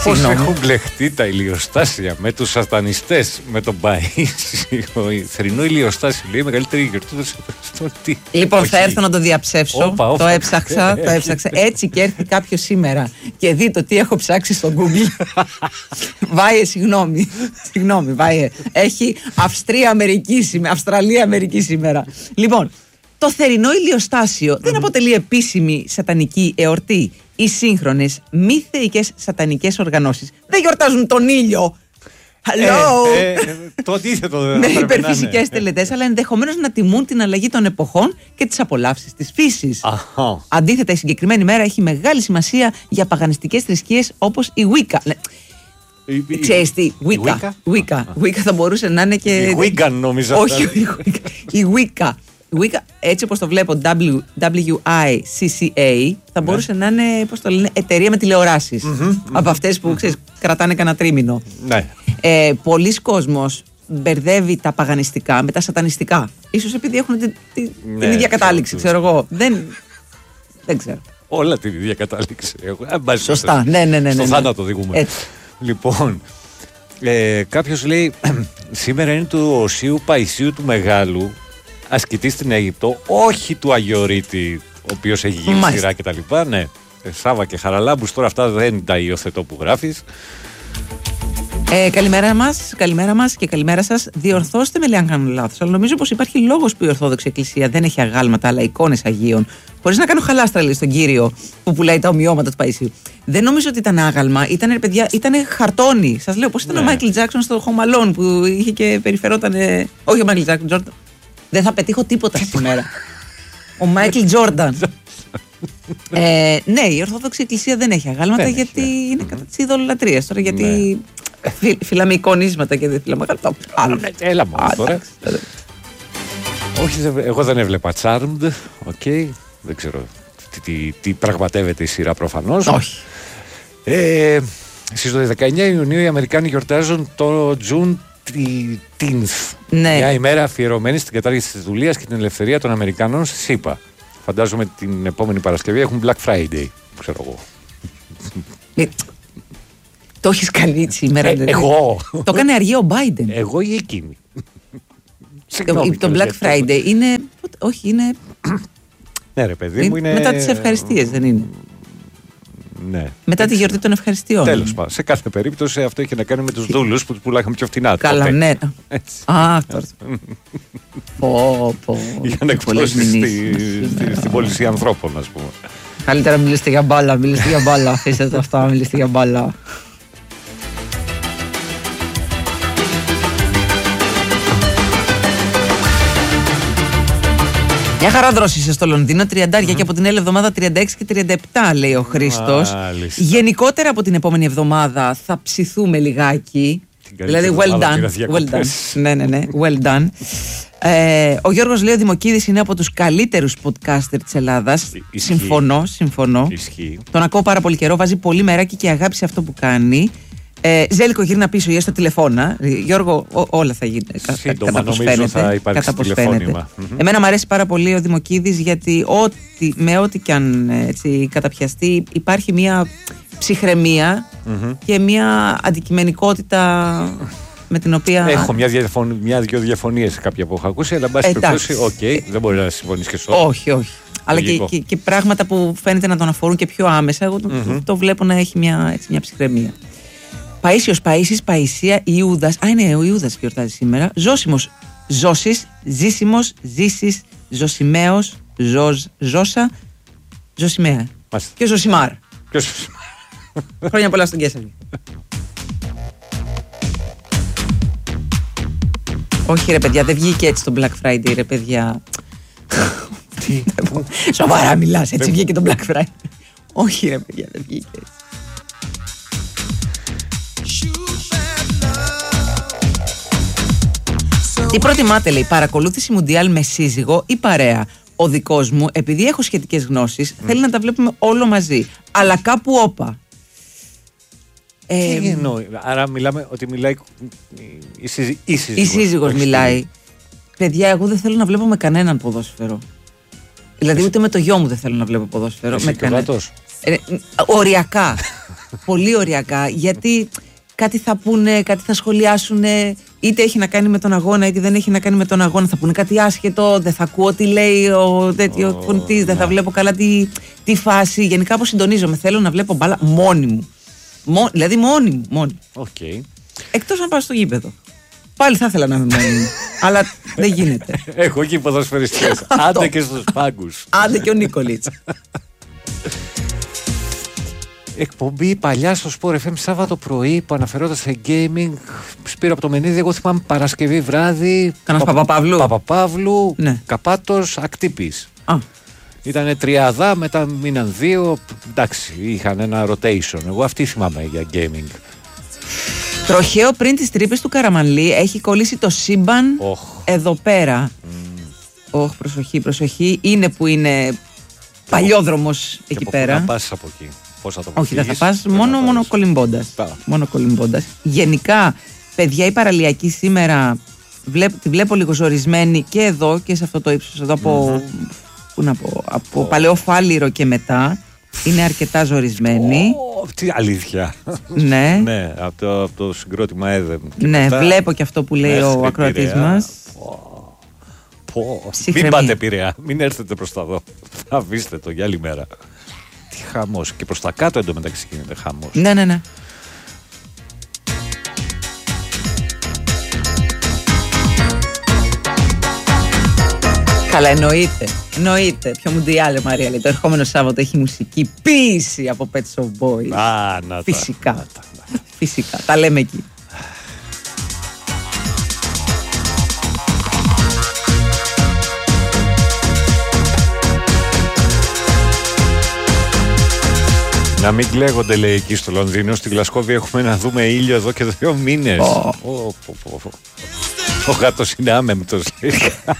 Πώς έχουν μπλεχτεί τα ηλιοστάσια με τους σατανιστές, με τον Παΐσιο. Η θρηνό ηλιοστάσιο λέει μεγαλύτερη γιορτή στο τι. Λοιπόν, θα έρθω να το διαψεύσω. Το έψαξα. Έτσι και έρθει κάποιο σήμερα και δει το τι έχω ψάξει στο Google. Βάιε, συγγνώμη, Βάιε. Έχει Αυστραλία-Αμερική σήμερα. Λοιπόν, το θερινό ηλιοστάσιο δεν αποτελεί επίσημη σατανική εορτή. Οι σύγχρονες μη θεϊκές σατανικές οργανώσεις δεν γιορτάζουν τον ήλιο. Το αντίθετο δεν με υπερφυσικές τελετές, αλλά ενδεχομένως να τιμούν την αλλαγή των εποχών και τις απολαύσεις της φύσης. Αντίθετα, η συγκεκριμένη μέρα έχει μεγάλη σημασία για παγανιστικές θρησκείες όπως η Wicca. Ξέρεις τι, Wicca θα μπορούσε να είναι και. Η Wicca νόμιζα. Όχι, η Wicca. Wicca, έτσι όπως το βλέπω, WICCA, θα μπορούσε να είναι, πώς το λένε, εταιρεία με τηλεοράσεις. Από αυτές που ξέρεις, κρατάνε κανένα τρίμηνο. Ναι. Πολλοί κόσμος μπερδεύει τα παγανιστικά με τα σατανιστικά. Ίσως επειδή έχουν την ίδια κατάληξη, ξέρω εγώ. Δεν ξέρω. Όλα την ίδια κατάληξη. Σωστά, ναι. Στο θάνατο οδηγούμε. Λοιπόν, κάποιος λέει, σήμερα είναι του Οσίου Παϊσίου του Μεγάλου, ασκητή στην Αίγυπτο, όχι του Αγιορείτη, ο οποίος έχει γίνει σειρά και τα λοιπά. Ναι, Σάβα και Χαραλάμπους, τώρα αυτά δεν τα υιοθετώ που γράφεις. Καλημέρα μας και καλημέρα σας. Διορθώστε με, λέει, αν κάνω λάθος, αλλά νομίζω πως υπάρχει λόγος που η Ορθόδοξη Εκκλησία δεν έχει αγάλματα αλλά εικόνες Αγίων. Χωρίς να κάνω χαλάστρα, λέει, στον κύριο που πουλάει τα ομοιώματα του Παϊσίου. Δεν νομίζω ότι ήταν άγαλμα, ήταν χαρτόνι. Σας λέω, πώς ήταν ο Μάικλ Τζάκσον στο Home Alone που είχε και περιφερόταν. Όχι ο Μάικλ Τζάκσον, Τζόρνταν. Δεν θα πετύχω τίποτα σήμερα. Ο Μάικλ Τζόρνταν. Ναι, η Ορθόδοξη Εκκλησία δεν έχει αγάλματα γιατί είναι κατά της ειδωλολατρίας. Τώρα γιατί φυλάμε εικονίσματα και δεν φυλάμε αγάλματα. Έλα μόνο τώρα. Όχι, εγώ δεν έβλεπα Charmed. Δεν ξέρω τι πραγματεύεται η σειρά προφανώς. Όχι. Στις 19 Ιουνίου οι Αμερικάνοι γιορτάζουν το Juneteenth. Μια ημέρα αφιερωμένη στην κατάργηση της δουλείας και την ελευθερία των Αμερικανών στη ΣΥΠΑ. Φαντάζομαι την επόμενη Παρασκευή έχουν Black Friday, ξέρω εγώ. Το έχεις κάνει σήμερα. Εγώ. Το έκανε αργία ο Biden. Εγώ ή εκείνη. Το Black Friday είναι. Όχι, είναι. Ναι, ρε παιδί μου, είναι. Μετά τις ευχαριστίες, δεν είναι. Ναι. Μετά τη γιορτή των ευχαριστειών. Τέλος πάντων. Σε κάθε περίπτωση αυτό έχει να κάνει με τους δούλους που τους πουλάγαμε πιο φτηνά. Καλά, ναι. Α, τώρα. Για να εκπλώσει στην πώληση ανθρώπων, ας πούμε. Καλύτερα μιλήστε για μπάλα. Αφήστε το αυτά, μιλήστε για μπάλα. Μια χαρά δρόσησε στο Λονδίνο, 30 και από την άλλη εβδομάδα 36 και 37, λέει ο Χρήστος. Γενικότερα από την επόμενη εβδομάδα θα ψηθούμε λιγάκι. Δηλαδή, well done. Ναι, well done. Ο Γιώργος λέει ο Δημοκίδης είναι από τους καλύτερους podcaster της Ελλάδας. Συμφωνώ. Ισχύει. Τον ακούω πάρα πολύ καιρό, βάζει πολύ μεράκι και αγάπη σε αυτό που κάνει. Ζέλικο, γύρνα πίσω ή έστω τηλεφώνα. Γιώργο, όλα θα γίνει. Σύντομα νομίζω θα υπάρξει τηλεφώνημα. Εμένα μου αρέσει πάρα πολύ ο Δημοκίδης γιατί με ό,τι κι αν καταπιαστεί υπάρχει μια ψυχραιμία και μια αντικειμενικότητα με την οποία. Έχω μια-δυο διαφωνίες σε κάποια που έχω ακούσει, αλλά εν πάση περιπτώσει, δεν μπορεί να συμφωνήσει και σε όλα. Όχι. Αλλά και πράγματα που φαίνεται να τον αφορούν και πιο άμεσα, εγώ το βλέπω να έχει μια ψυχραιμία. Παΐσιος, Παΐσης, Παΐσια, Ιούδας. Είναι ο Ιούδας γιορτάζει σήμερα. Ζώσιμος, Ζώσης, Ζήσιμος, Ζήσης, Ζωσιμαίος, Ζώσα, Ζωσιμαία. Και ο Ζωσιμάρ. Χρόνια πολλά στον Κέσσαρη. Όχι ρε παιδιά, δεν βγήκε έτσι το Black Friday ρε παιδιά. Τι? Σοβαρά μιλάς, έτσι βγήκε το Black Friday. Όχι ρε παιδιά, δεν βγήκε έτσι. Τι προτιμάτε, λέει, παρακολούθηση Μουντιάλ με σύζυγο ή παρέα? Ο δικός μου, επειδή έχω σχετικές γνώσεις, θέλει να τα βλέπουμε όλο μαζί. Αλλά κάπου όπα. Τι εννοεί? Άρα μιλάμε ότι μιλάει η σύζυγος μιλάει. Παιδιά, εγώ δεν θέλω να βλέπω με κανέναν ποδόσφαιρο. Δηλαδή ούτε με το γιο μου δεν θέλω να βλέπω ποδόσφαιρο. Εσύ με οριακά. Πολύ ωριακά. Γιατί κάτι θα πούνε, κάτι θα σχολιάσουν, είτε έχει να κάνει με τον αγώνα, είτε δεν έχει να κάνει με τον αγώνα. Θα πούνε κάτι άσχετο, δεν θα ακούω τι λέει ο τέτοιο φωνητής, δεν θα βλέπω καλά τη φάση. Γενικά αποσυντονίζομαι. Θέλω να βλέπω μπάλα μόνη μου. Δηλαδή μόνη μου. Okay. Εκτός αν πάω στο γήπεδο. Πάλι θα ήθελα να είμαι μόνη μου. Αλλά δεν γίνεται. Έχω και ποδοσφαιριστές. Άντε και στους πάγκους. Άντε και ο Νίκολιτς. Εκπομπή παλιά στο Sport FM Σάββατο πρωί που αναφερόταν σε gaming. Σπύρο από το Μενίδη, εγώ θυμάμαι Παρασκευή βράδυ. Κανάς Παπαπαύλου, ναι. Καπάτος, Ακτύπης. Ήτανε τριάδα, μετά μείναν δύο. Εντάξει, είχαν ένα rotation. Εγώ αυτή θυμάμαι για gaming. Τροχαίο πριν τις τρύπες του Καραμανλή έχει κολλήσει το σύμπαν εδώ πέρα. Προσοχή. Είναι που είναι παλιόδρομος εκεί πέρα. Και να πας από εκεί. Όχι, δεν θα πας, μόνο κολυμπώντας. Γενικά, παιδιά, η παραλιακή σήμερα τη βλέπω λίγο ζορισμένη και εδώ και σε αυτό το ύψος εδώ από Παλαιό Φάληρο και μετά. Είναι αρκετά ζορισμένη. Τι αλήθεια. Ναι. Ναι, από το συγκρότημα Έδεμ. Ναι, βλέπω και αυτό που λέει ο ακροατής μας. Μην πάτε Πειραιά, μην έρθετε προς τα δω. Θα αφήστε το για άλλη μέρα. Τι χαμός. Και προς τα κάτω εντωμεταξύ γίνεται χαμός. Ναι. Καλά, εννοείται. Ποιο Μουντιάλε, Μαρία, λέει. Το ερχόμενο Σάββατο έχει μουσική ποίηση από Pet Shop Boys. Φυσικά. Φυσικά. Τα λέμε εκεί. Να μην κλαίγονται, λέει, εκεί στο Λονδίνο. Στη Γλασκόβη έχουμε να δούμε ήλιο εδώ και 2 μήνες. Ο γάτος είναι άμεμπτος, λέει.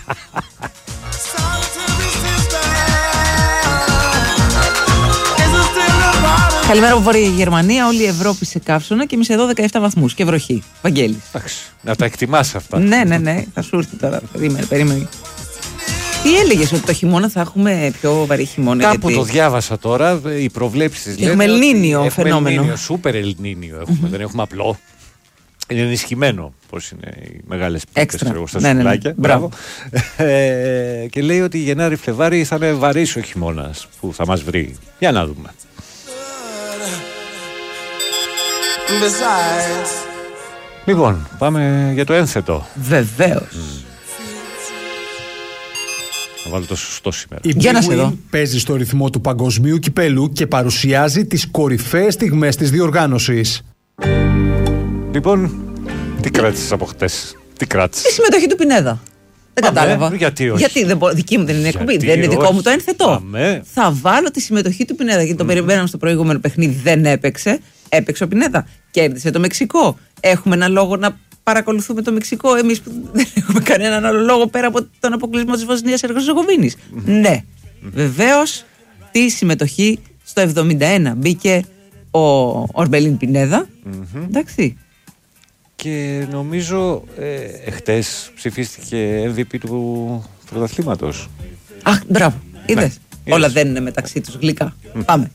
Καλημέρα από Βόρεια Γερμανία, όλη η Ευρώπη σε καύσωνα και εμείς εδώ 17 βαθμούς και βροχή. Βαγγέλης. Εντάξει, να τα εκτιμάς αυτά. Ναι, θα σου έρθει τώρα. Περίμενε. Τι έλεγες, ότι το χειμώνα θα έχουμε πιο βαρύ χειμώνα? Κάπου το διάβασα τώρα, οι προβλέψεις λένε. Έχουμε Ελνίνιο φαινόμενο. Σούπερ Ελνίνιο έχουμε, δεν έχουμε απλό. Είναι ενισχυμένο, πώς είναι οι μεγάλες πίκτες στα σουβλάκια. Μπράβο. Και λέει ότι Γενάρη-Φλεβάρη θα είναι βαρύς ο χειμώνας που θα μας βρει. Για να δούμε. Λοιπόν, πάμε για το ένθετο. Βεβαίως. Να βάλω το σωστό σήμερα. Η Big Win παίζει στο ρυθμό του παγκοσμίου κυπέλου και παρουσιάζει τις κορυφαίες στιγμές της διοργάνωσης. Λοιπόν, τι κράτησες από χτες? Τι κράτησες? Τη συμμετοχή του Πινέδα. Δεν κατάλαβα. Γιατί όχι? Γιατί δική μου δεν είναι εκπομπή. Δεν είναι δικό μου το ένθετο. Θα βάλω τη συμμετοχή του Πινέδα. Γιατί τον περιμέναμε στο προηγούμενο παιχνίδι, δεν έπαιξε. Έπαιξε ο Πινέδα. Κέρδισε το Μεξικό. Έχουμε ένα λόγο να παρακολουθούμε το Μεξικό, εμείς που δεν έχουμε κανέναν άλλο λόγο πέρα από τον αποκλεισμό της Βοσνίας Ερζεγοβίνης. Ναι, βεβαίως τη συμμετοχή στο 71 μπήκε ο Ορμπελίν Πινέδα. Εντάξει. Και νομίζω εχθές ψηφίστηκε MVP του πρωταθλήματος. Αχ, μπράβο, είδες. Όλα δεν είναι μεταξύ τους γλυκά. Πάμε.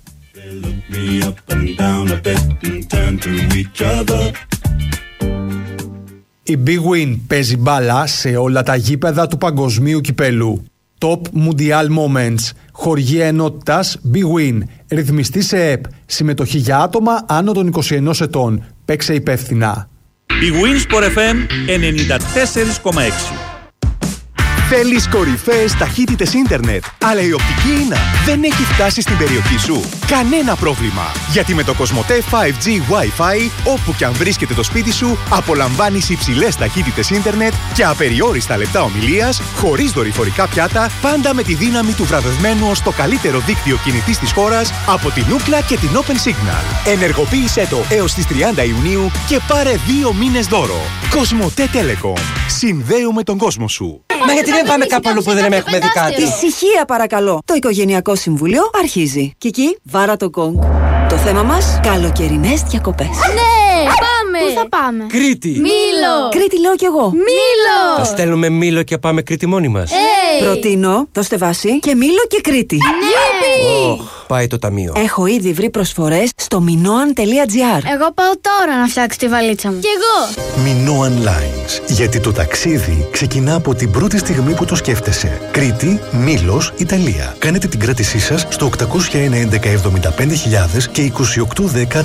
Η Big Win παίζει μπάλα σε όλα τα γήπεδα του παγκοσμίου κυπέλου. Top Mundial Moments. Χοργία ενότητας Big Win. Ρυθμιστή σε ΕΠ. Συμμετοχή για άτομα άνω των 21 ετών. Παίξε υπεύθυνα. Big Win Sport FM 94,6. Θέλεις κορυφαίες ταχύτητες ίντερνετ, αλλά η οπτική ίνα δεν έχει φτάσει στην περιοχή σου? Κανένα πρόβλημα, γιατί με το Κοσμοτέ 5G Wi-Fi, όπου και αν βρίσκεται το σπίτι σου, απολαμβάνεις υψηλές ταχύτητες ίντερνετ και απεριόριστα λεπτά ομιλίας, χωρίς δορυφορικά πιάτα, πάντα με τη δύναμη του βραβευμένου ως το καλύτερο δίκτυο κινητής της χώρας από την Ookla και την Open Signal. Ενεργοποίησέ το έως τις 30 Ιουνίου και πάρε 2 μήνες δώρο. Κοσμοτέ Telecom. Συνδέουμε τον κόσμο σου. Μα γιατί δεν πάμε κάπου αλλού που δεν έχουμε δει κάτι? Ησυχία παρακαλώ. Το Οικογενειακό Συμβούλιο αρχίζει. Κική, βάρα το γκονγκ. Το θέμα μας, καλοκαιρινές διακοπές. Ναι, πάμε! Πού θα πάμε? Κρήτη! Μήλο! Κρήτη λέω κι εγώ. Μήλο! Θα στέλνουμε Μήλο και πάμε Κρήτη μόνοι μας. Προτείνω, δώστε βάση και Μήλο και Κρήτη. Ναι! Πάει το ταμείο. Έχω ήδη βρει προσφορές στο minoan.gr. Εγώ πάω τώρα να φτιάξω τη βαλίτσα μου. Κι εγώ. Minoan Lines. Γιατί το ταξίδι ξεκινά από την πρώτη στιγμή που το σκέφτεσαι. Κρήτη, Μήλος, Ιταλία. Κάνετε την κράτησή σας στο 801 11 75.000 και 2810 399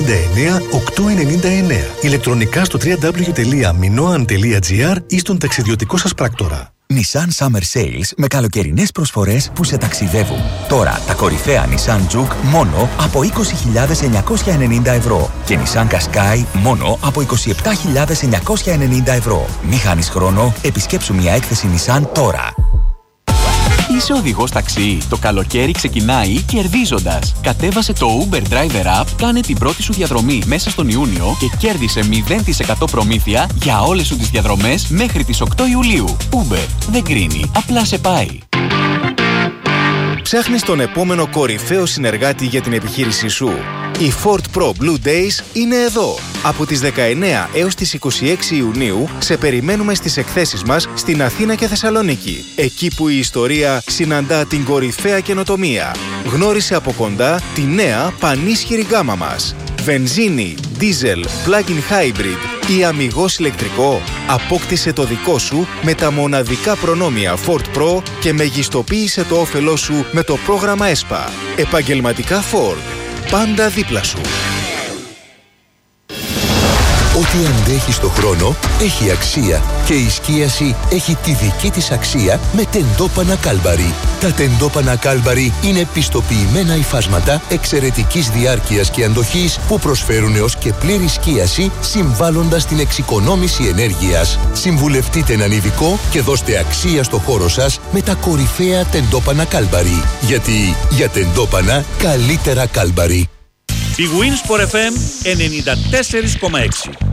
899. Ηλεκτρονικά στο www.minoan.gr ή στον ταξιδιωτικό σας πράκτορα. Nissan Summer Sales με καλοκαιρινές προσφορές που σε ταξιδεύουν. Τώρα τα κορυφαία Nissan Juke μόνο από 20.990 ευρώ και Nissan Qashqai μόνο από 27.990 ευρώ. Μη χάνεις χρόνο, επισκέψου μια έκθεση Nissan τώρα. Είσαι οδηγός ταξί. Το καλοκαίρι ξεκινάει κερδίζοντας. Κατέβασε το Uber Driver App, κάνε την πρώτη σου διαδρομή μέσα στον Ιούνιο και κέρδισε 0% προμήθεια για όλες σου τις διαδρομές μέχρι τις 8 Ιουλίου. Uber δεν κρίνει, απλά σε πάει. Ψάχνεις τον επόμενο κορυφαίο συνεργάτη για την επιχείρησή σου. Η Ford Pro Blue Days είναι εδώ. Από τις 19 έως τις 26 Ιουνίου σε περιμένουμε στις εκθέσεις μας στην Αθήνα και Θεσσαλονίκη. Εκεί που η ιστορία συναντά την κορυφαία καινοτομία. Γνώρισε από κοντά τη νέα πανίσχυρη γάμα μας. Βενζίνη, diesel, plug-in hybrid ή αμιγώς ηλεκτρικό. Απόκτησε το δικό σου με τα μοναδικά προνόμια Ford Pro και μεγιστοποίησε το όφελό σου με το πρόγραμμα ΕΣΠΑ. Επαγγελματικά Ford. Πάντα δίπλα σου. Ό,τι αντέχει στο χρόνο έχει αξία και η σκίαση έχει τη δική της αξία με τεντόπανα Κάλμπαρι. Τα τεντόπανα Κάλμπαρι είναι πιστοποιημένα υφάσματα εξαιρετικής διάρκειας και αντοχής που προσφέρουν έως και πλήρη σκίαση συμβάλλοντας στην εξοικονόμηση ενέργειας. Συμβουλευτείτε έναν ειδικό και δώστε αξία στο χώρο σας με τα κορυφαία τεντόπανα Κάλμπαρι. Γιατί για τεντόπανα καλύτερα Κάλμπαρι. Η Wins for FM 94,6.